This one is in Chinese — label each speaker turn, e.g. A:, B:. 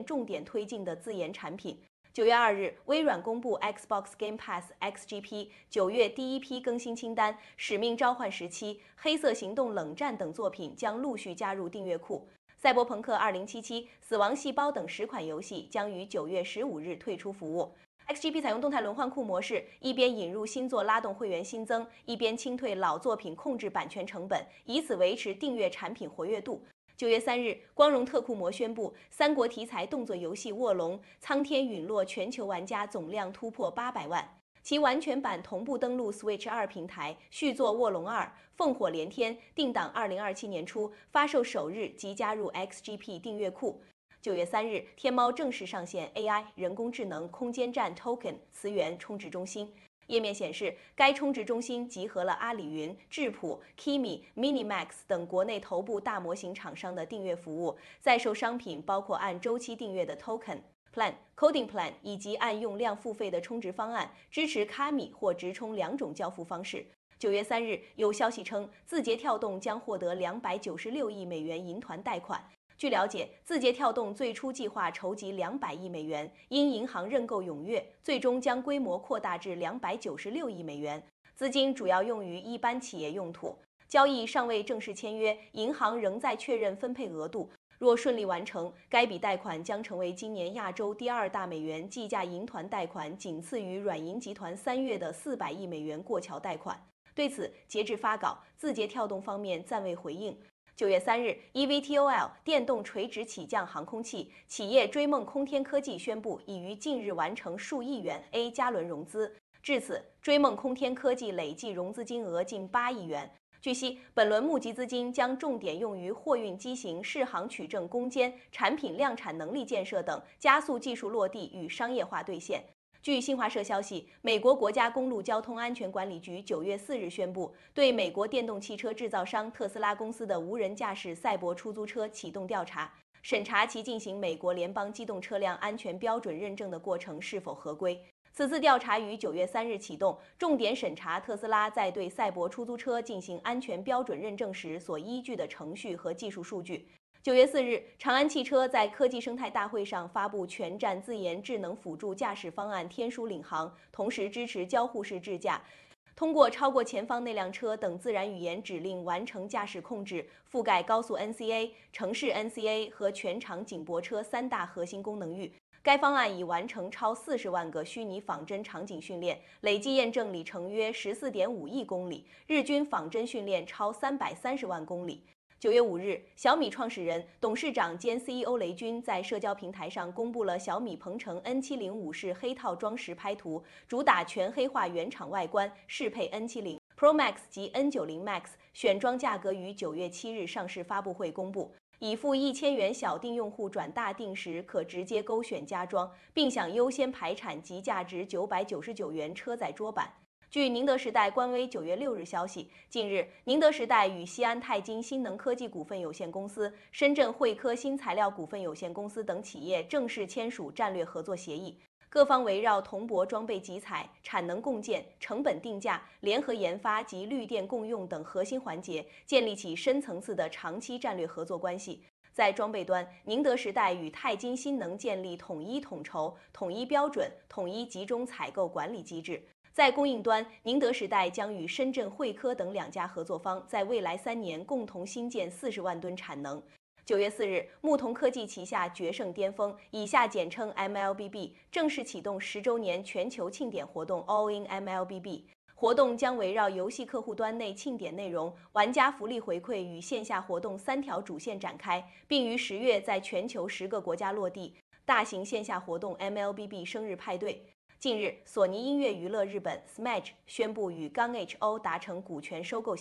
A: 重点推进的自研产品。9月2日，微软公布 Xbox Game Pass XGP 9月第一批更新清单，《使命召唤17》、《黑色行动：冷战》等作品将陆续加入订阅库。赛博朋克2077、死亡细胞等10款游戏将于9月15日退出服务。XGP 采用动态轮换库模式，一边引入新作拉动会员新增，一边清退老作品控制版权成本，以此维持订阅产品活跃度。9月3日，光荣特库摩宣布，三国题材动作游戏《卧龙》苍天陨落全球玩家总量突破800万，其完全版同步登陆 Switch 2平台，续作《卧龙2》烽火连天，定档2027年初，发售首日即加入 XGP 订阅库。9月3日，天猫正式上线 AI 人工智能空间站 Token 词源充值中心。页面显示，该充值中心集合了阿里云、智谱、Kimi、Minimax 等国内头部大模型厂商的订阅服务，在售商品包括按周期订阅的 Token、Plan、Coding Plan 以及按用量付费的充值方案，支持卡米或直充2种交付方式。9月3日，有消息称，字节跳动将获得296亿美元银团贷款。据了解，字节跳动最初计划筹集200亿美元，因银行认购踊跃，最终将规模扩大至296亿美元，资金主要用于一般企业用途。交易尚未正式签约，银行仍在确认分配额度。若顺利完成，该笔贷款将成为今年亚洲第2大美元计价银团贷款，仅次于软银集团3月的400亿美元过桥贷款。对此，截至发稿，字节跳动方面暂未回应。9月3日 ，eVTOL 电动垂直起降航空器企业追梦空天科技宣布，已于近日完成数亿元 A 加轮融资。至此，追梦空天科技累计融资金额近8亿元。据悉，本轮募集资金将重点用于货运机型适航取证攻坚、产品量产能力建设等，加速技术落地与商业化兑现。据新华社消息，美国国家公路交通安全管理局9月4日宣布，对美国电动汽车制造商特斯拉公司的无人驾驶赛博出租车启动调查，审查其进行美国联邦机动车辆安全标准认证的过程是否合规。此次调查于9月3日启动，重点审查特斯拉在对赛博出租车进行安全标准认证时所依据的程序和技术数据。9月4日，长安汽车在科技生态大会上发布全站自研智能辅助驾驶方案天书领航，同时支持交互式智驾，通过超过前方那辆车等自然语言指令完成驾驶控制，覆盖高速 NCA、城市 NCA 和全场景泊车3大核心功能域。该方案已完成超40万个虚拟仿真场景训练，累计验证里程约14.5亿公里，日均仿真训练超330万公里。9月5日，小米创始人、董事长兼 CEO 雷军在社交平台上公布了小米鹏程 N70 武士黑套装实拍图，主打全黑化原厂外观，适配 N70 Pro Max 及 N90 Max， 选装价格于9月7日上市发布会公布。已付1000元小定用户转大定时可直接勾选加装，并享优先排产及价值999元车载桌板。据宁德时代官微9月6日消息，近日，宁德时代与西安泰金新能科技股份有限公司、深圳汇科新材料股份有限公司等企业正式签署战略合作协议，各方围绕铜箔装备集采、产能共建、成本定价、联合研发及绿电共用等核心环节，建立起深层次的长期战略合作关系。在装备端，宁德时代与泰金新能建立统一统筹、统一标准、统一集中采购管理机制。在供应端，宁德时代将与深圳汇科等2家合作方，在未来3年共同新建40万吨产能。9月4日，牧童科技旗下决胜巅峰（以下简称 MLBB） 正式启动10周年全球庆典活动 All in MLBB。活动将围绕游戏客户端内庆典内容、玩家福利回馈与线下活动3条主线展开，并于10月在全球10个国家落地。大型线下活动 MLBB 生日派对。近日，索尼音乐娱乐日本 Smage 宣布与刚 HO 达成股权收购